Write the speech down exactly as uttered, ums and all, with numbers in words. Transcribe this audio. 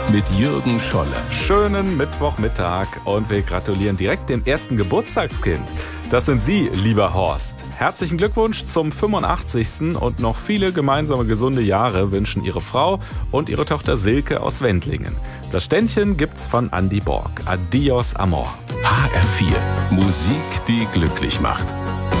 mit Jürgen Scholle. Schönen Mittwochmittag und wir gratulieren direkt dem ersten Geburtstagskind. Das sind Sie, lieber Horst. Herzlichen Glückwunsch zum fünfundachtzigsten und noch viele gemeinsame gesunde Jahre wünschen Ihre Frau und Ihre Tochter Silke aus Wendlingen. Das Ständchen gibt's von Andy Borg. Adios, Amor. H R vier. Musik, die glücklich macht.